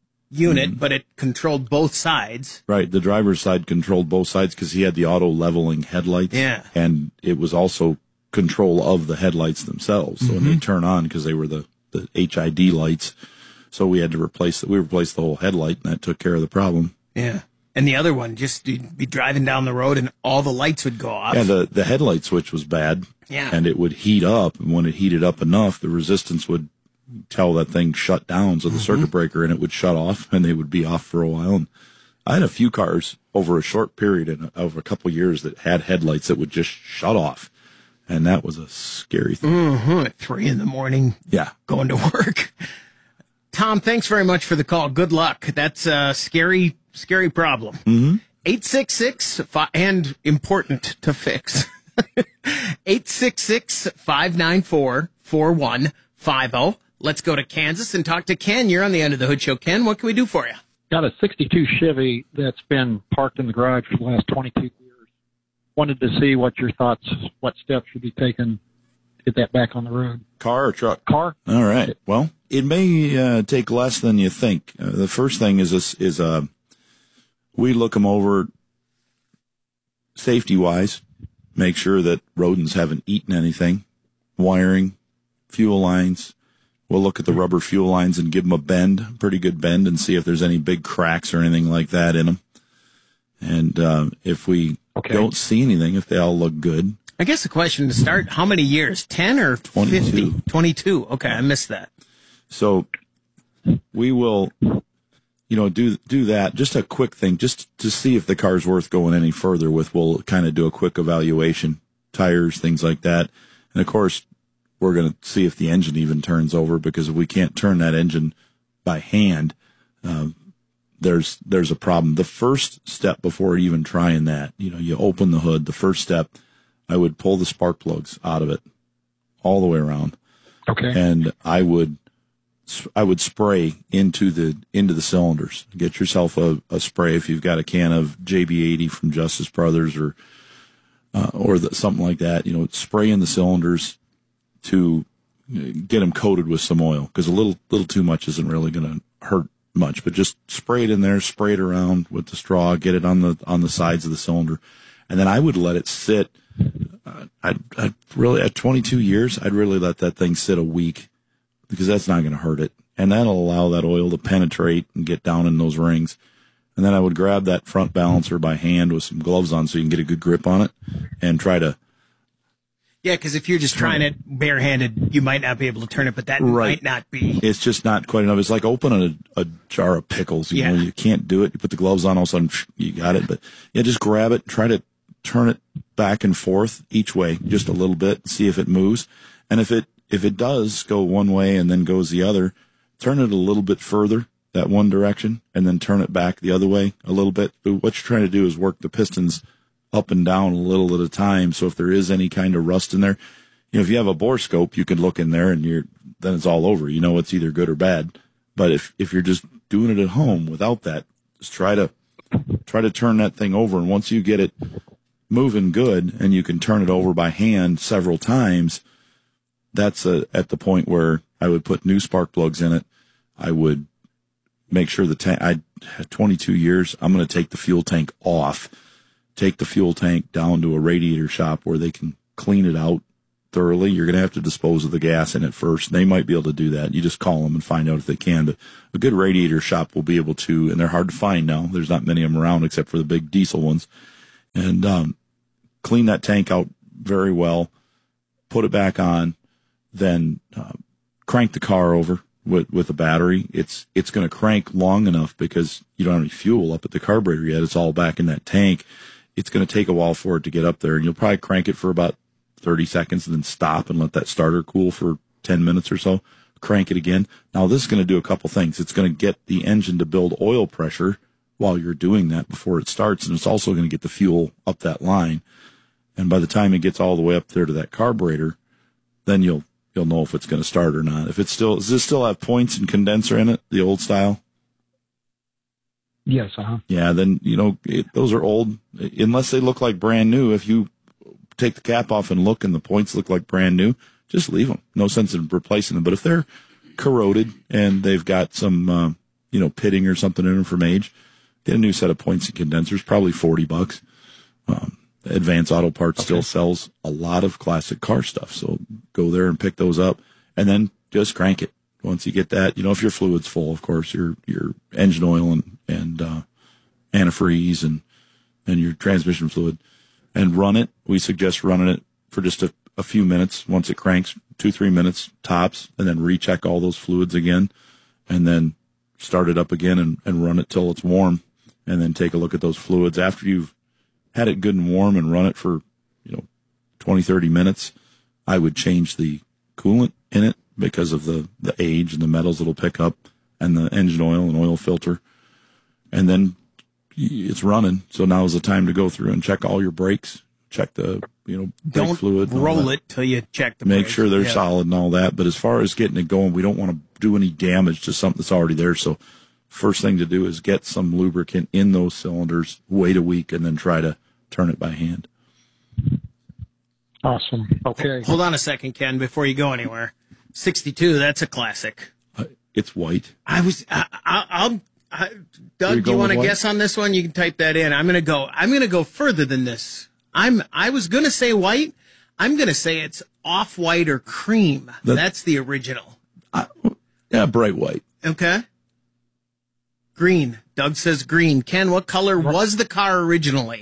unit, mm. but it controlled both sides. Right, the driver's side controlled both sides because he had the auto leveling headlights. Yeah, and it was also control of the headlights themselves. So mm-hmm. when they turn on, because they were the the H I D lights, so we had to replace we replaced the whole headlight, and that took care of the problem. Yeah. And the other one, just you'd be driving down the road and all the lights would go off. Yeah, the, the headlight switch was bad. Yeah. And it would heat up. And when it heated up enough, the resistance would tell that thing shut down. So the mm-hmm. circuit breaker and it would shut off and they would be off for a while. And I had a few cars over a short period in, over a couple of years that had headlights that would just shut off. And that was a scary thing. Mm-hmm. At three in the morning. Yeah. Going to work. Tom, thanks very much for the call. Good luck. That's a scary, scary problem. Mm-hmm. eight six six, and important to fix. eight six six, five nine four, four one five zero. Let's go to Kansas and talk to Ken. You're on the End of the Hood Show. Ken, what can we do for you? Got a sixty-two Chevy that's been parked in the garage for the last twenty-two years. Wanted to see what your thoughts, what steps should be taken to get that back on the road. Car or truck? Car. All right. Well, it may uh, take less than you think. Uh, the first thing is this, is uh, we look them over safety-wise, make sure that rodents haven't eaten anything, wiring, fuel lines. We'll look at the rubber fuel lines and give them a bend, pretty good bend, and see if there's any big cracks or anything like that in them. And uh, if we okay. don't see anything, if they all look good. I guess the question to start, how many years? ten or fifty? twenty-two. Okay, I missed that. So we will, you know, do do that. Just a quick thing, just to see if the car's worth going any further with. We'll kind of do a quick evaluation, tires, things like that. And, of course, we're going to see if the engine even turns over, because if we can't turn that engine by hand, uh, there's there's a problem. The first step before even trying that, you know, you open the hood, the first step, I would pull the spark plugs out of it all the way around. Okay. And I would I would spray into the into the cylinders. Get yourself a, a spray if you've got a can of J B eighty from Justice Brothers or uh, or the, something like that. You know, spray in the cylinders to get them coated with some oil, because a little little too much isn't really going to hurt much. But just spray it in there, spray it around with the straw, get it on the on the sides of the cylinder, and then I would let it sit. Uh, I'd, I'd really, at twenty-two years, I'd really let that thing sit a week, because that's not going to hurt it. And that'll allow that oil to penetrate and get down in those rings. And then I would grab that front balancer by hand with some gloves on so you can get a good grip on it and try to. Yeah, because if you're just trying it barehanded, you might not be able to turn it, but that right. might not be. It's just not quite enough. It's like opening a, a jar of pickles. You yeah. know, you can't do it. You put the gloves on, all of a sudden you got it. But yeah, just grab it, try to turn it back and forth each way just a little bit, see if it moves. And if it if it does go one way and then goes the other, turn it a little bit further. that one direction and then turn it back the other way a little bit. But what you're trying to do is work the pistons up and down a little at a time. So if there is any kind of rust in there, you know, if you have a bore scope, you can look in there and you're, then it's all over. You know, it's either good or bad. But if, if you're just doing it at home without that, just try to, try to turn that thing over. And once you get it moving good and you can turn it over by hand several times, that's a, at the point where I would put new spark plugs in it. I would make sure the tank, I had twenty-two years, I'm going to take the fuel tank off, take the fuel tank down to a radiator shop where they can clean it out thoroughly. You're going to have to dispose of the gas in it first. They might be able to do that. You just call them and find out if they can. But a good radiator shop will be able to, and they're hard to find now. There's not many of them around except for the big diesel ones. And um, clean that tank out very well, put it back on, then uh, crank the car over with with a battery. It's it's going to crank long enough because you don't have any fuel up at the carburetor yet. It's all back in that tank. It's going to take a while for it to get up there, and you'll probably crank it for about thirty seconds and then stop and let that starter cool for ten minutes or so. Crank it again. Now this is going to do a couple things. It's going to get the engine to build oil pressure while you're doing that before it starts, and it's also going to get the fuel up that line. And by the time it gets all the way up there to that carburetor, then you'll you'll know if it's going to start or not. If it's still, does this still have points and condenser in it, the old style? Yes, uh-huh. Yeah, then, you know, it, those are old, unless they look like brand new. If you take the cap off and look and the points look like brand new, just leave them. No sense in replacing them. But if they're corroded and they've got some, uh, you know, pitting or something in them from age, get a new set of points and condensers, probably forty bucks. Um, Advance Auto Parts okay. still sells a lot of classic car stuff. So go there and pick those up and then just crank it. Once you get that, you know, if your fluid's full, of course, your, your engine oil and, and, uh, antifreeze and, and your transmission fluid, and run it. We suggest running it for just a, a few minutes. Once it cranks, two, three minutes tops, and then recheck all those fluids again, and then start it up again and, and run it till it's warm, and then take a look at those fluids. After you've had it good and warm and run it for, you know, twenty, thirty minutes, I would change the coolant in it because of the, the age and the metals it'll pick up, and the engine oil and oil filter. And then it's running. So now is the time to go through and check all your brakes, check the, you know, brake don't fluid. roll it till you check the Make brakes. sure they're yeah. solid and all that. But as far as getting it going, we don't want to do any damage to something that's already there. So first thing to do is get some lubricant in those cylinders, wait a week, and then try to turn it by hand. Awesome. Okay. Hold on a second, Ken, before you go anywhere. sixty-two, that's a classic. Uh, it's white. I was, I, I, I'll, I, Doug, do you want to guess on this one? You can type that in. I'm going to go, I'm going to go further than this. I'm, I was going to say white. I'm going to say it's off-white or cream. That, that's the original. Uh, yeah, bright white. Okay. Green. Doug says green. Ken, what color was the car originally?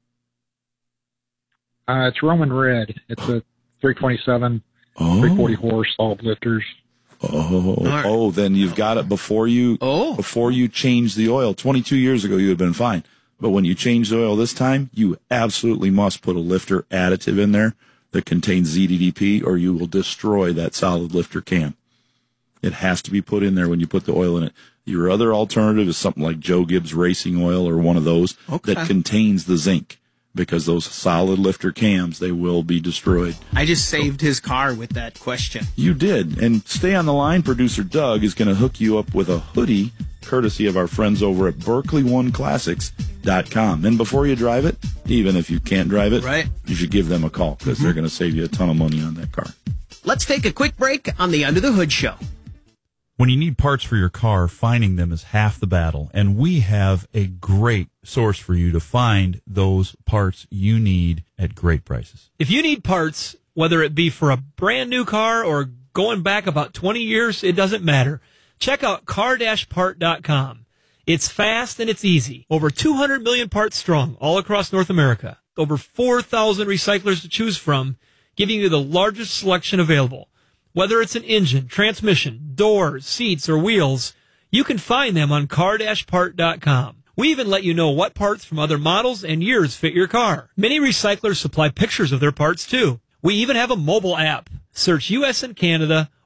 Uh, it's Roman red. It's a three twenty-seven, oh. three forty horse, all lifters. Oh, right. oh, then you've got it before you oh. before you change the oil. twenty-two years ago, you had been fine. But when you change the oil this time, you absolutely must put a lifter additive in there that contains Z D D P, or you will destroy that solid lifter cam. It has to be put in there when you put the oil in it. Your other alternative is something like Joe Gibbs Racing Oil or one of those okay. that contains the zinc, because those solid lifter cams, they will be destroyed. I just saved his car with that question. You did. And stay on the line. Producer Doug is going to hook you up with a hoodie, courtesy of our friends over at Berkeley One Classics dot com. And before you drive it, even if you can't drive it, right. you should give them a call, because mm-hmm. they're going to save you a ton of money on that car. Let's take a quick break on the Under the Hood Show. When you need parts for your car, finding them is half the battle, and we have a great source for you to find those parts you need at great prices. If you need parts, whether it be for a brand new car or going back about twenty years, it doesn't matter. Check out car dash part dot com. It's fast and it's easy. Over two hundred million parts strong all across North America. Over four thousand recyclers to choose from, giving you the largest selection available. Whether it's an engine, transmission, doors, seats, or wheels, you can find them on car dash part dot com. We even let you know what parts from other models and years fit your car. Many recyclers supply pictures of their parts, too. We even have a mobile app. Search U S and Canada or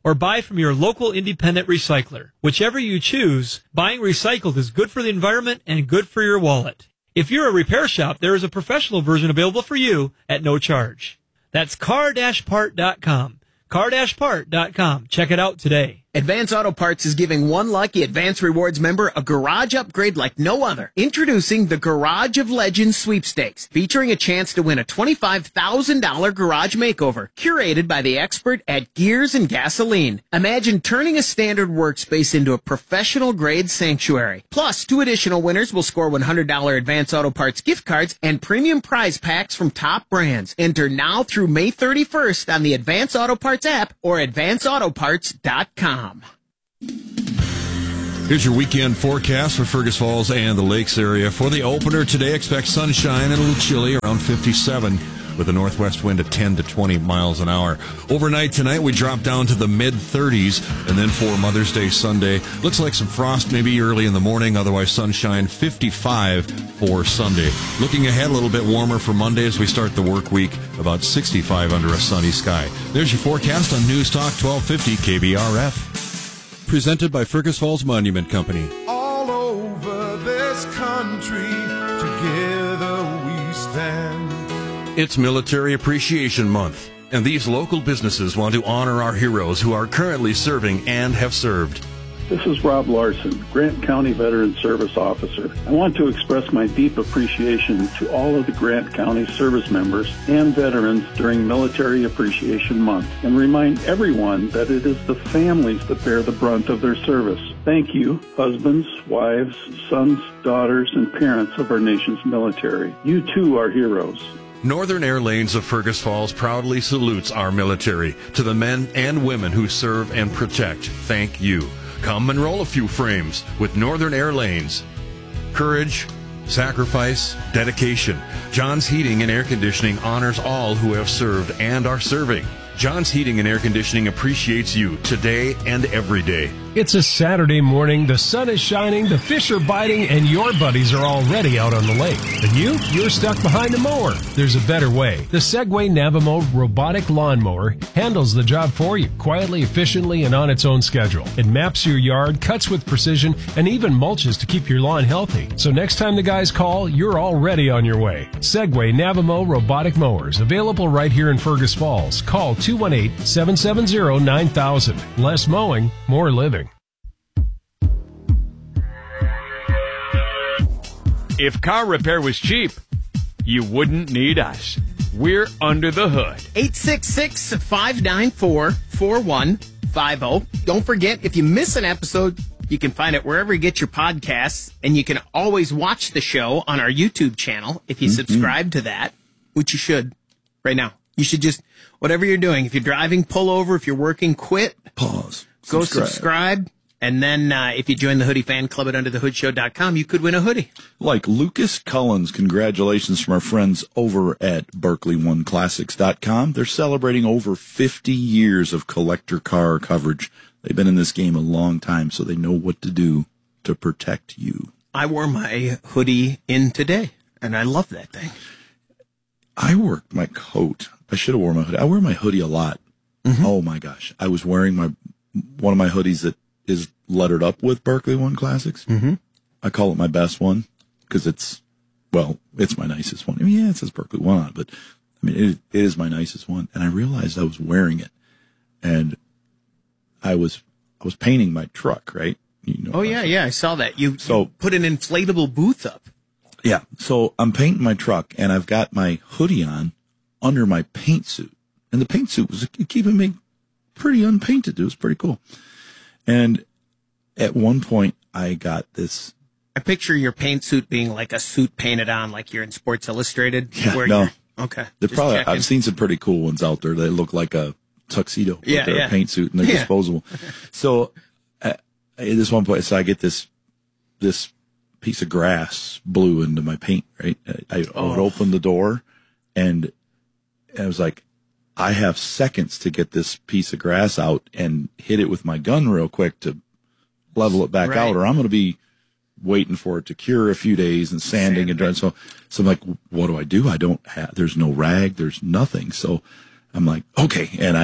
or buy from your local independent recycler. Whichever you choose, buying recycled is good for the environment and good for your wallet. If you're a repair shop, there is a professional version available for you at no charge. That's car dash part dot com. car dash part dot com. Check it out today. Advance Auto Parts is giving one lucky Advance Rewards member a garage upgrade like no other. Introducing the Garage of Legends Sweepstakes, featuring a chance to win a twenty-five thousand dollars garage makeover, curated by the expert at Gears and Gasoline. Imagine turning a standard workspace into a professional-grade sanctuary. Plus, two additional winners will score one hundred dollars Advance Auto Parts gift cards and premium prize packs from top brands. Enter now through May thirty-first on the Advance Auto Parts app or advance auto parts dot com. Here's your weekend forecast for Fergus Falls and the Lakes area. For the opener today, expect sunshine and a little chilly, around fifty-seven, with a northwest wind of ten to twenty miles an hour. Overnight tonight, we drop down to the mid-thirties, and then for Mother's Day Sunday, looks like some frost maybe early in the morning, otherwise sunshine, fifty-five for Sunday. Looking ahead, a little bit warmer for Monday as we start the work week, about sixty-five under a sunny sky. There's your forecast on News Talk twelve fifty K B R F. Presented by Fergus Falls Monument Company. All over this country, together we stand. It's Military Appreciation Month, and these local businesses want to honor our heroes who are currently serving and have served. This is Rob Larson, Grant County Veteran Service Officer. I want to express my deep appreciation to all of the Grant County service members and veterans during Military Appreciation Month, and remind everyone that it is the families that bear the brunt of their service. Thank you, husbands, wives, sons, daughters, and parents of our nation's military. You too are heroes. Northern Air Lanes of Fergus Falls proudly salutes our military. To the men and women who serve and protect, thank you. Come and roll a few frames with Northern Air Lanes. Courage, sacrifice, dedication. John's Heating and Air Conditioning honors all who have served and are serving. John's Heating and Air Conditioning appreciates you today and every day. It's a Saturday morning, the sun is shining, the fish are biting, and your buddies are already out on the lake. And you? You're stuck behind a mower. There's a better way. The Segway Navimo robotic lawnmower handles the job for you, quietly, efficiently, and on its own schedule. It maps your yard, cuts with precision, and even mulches to keep your lawn healthy. So next time the guys call, you're already on your way. Segway Navimo robotic mowers, available right here in Fergus Falls. Call two one eight, seven seven zero, nine thousand. Less mowing, more living. If car repair was cheap, you wouldn't need us. We're Under the Hood. eight six six, five nine four, four one five zero. Don't forget, if you miss an episode, you can find it wherever you get your podcasts, and you can always watch the show on our YouTube channel if you mm-hmm. subscribe to that, which you should right now. You should just, whatever you're doing, if you're driving, pull over. If you're working, quit. Pause. Go subscribe. subscribe. And then uh, if you join the Hoodie Fan Club at under the hood show dot com, you could win a hoodie. Like Lucas Cullens, congratulations from our friends over at Berkeley One Classics dot com. They're celebrating over fifty years of collector car coverage. They've been in this game a long time, so they know what to do to protect you. I wore my hoodie in today, and I love that thing. I wore my coat. I should have worn my hoodie. I wear my hoodie a lot. Mm-hmm. Oh, my gosh. I was wearing my one of my hoodies that is lettered up with Berkeley One Classics. Mm-hmm. I call it my best one because it's, well, it's my nicest one. I mean, yeah, it says Berkeley One on it, but I mean, it, it is my nicest one. And I realized I was wearing it, and I was, I was painting my truck, right? You know, oh yeah, yeah, I saw that. You, so, you put an inflatable booth up. Yeah. So I'm painting my truck, and I've got my hoodie on under my paint suit, and the paint suit was keeping me pretty unpainted. It was pretty cool. And at one point, I got this. I picture your paint suit being like a suit painted on, like you're in Sports Illustrated. Yeah, where no. You're, okay. They're probably. checking. I've seen some pretty cool ones out there. They look like a tuxedo. Yeah, with their yeah. paint suit, and they're Yeah. disposable. So at this one point, so I get this this piece of grass blew into my paint. Right. I, I Oh. would open the door, and I was like, I have seconds to get this piece of grass out and hit it with my gun real quick to level it back Right. out, or I'm going to be waiting for it to cure a few days and sanding Sand and drying. So, so I'm like, what do I do? I don't have, there's no rag, there's nothing. So I'm like, okay. And I,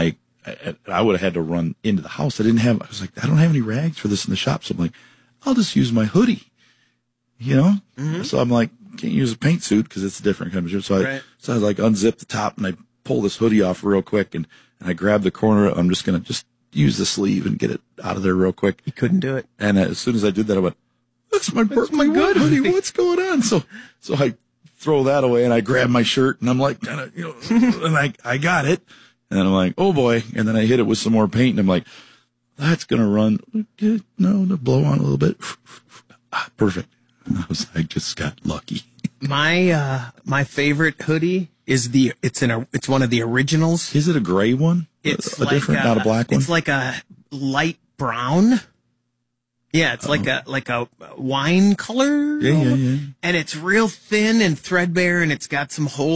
I, I would have had to run into the house. I didn't have, I was like, I don't have any rags for this in the shop. So I'm like, I'll just use my hoodie, you know? Mm-hmm. So I'm like, can't use a paint suit because it's a different kind of material. So I, right. so I like unzip the top and I pull this hoodie off real quick and, and I grab the corner. I'm just going to just use the sleeve and get it out of there real quick. You couldn't do it. And as soon as I did that, I went, that's my, that's my good hoodie. What's going on? So, so I throw that away and I grab my shirt and I'm like, kind of, you know, and I, I got it. And then I'm like, oh boy. And then I hit it with some more paint and I'm like, that's going to run. No, to blow on a little bit. Ah, perfect. And I was like, just got lucky. My, uh, my favorite hoodie is the, it's in a, it's one of the originals. Is it a gray one? It's a, a like different, a, not a black one? It's like a light brown. Yeah, it's like a like a wine color. Yeah, yeah, yeah. And it's real thin and threadbare, and it's got some holes.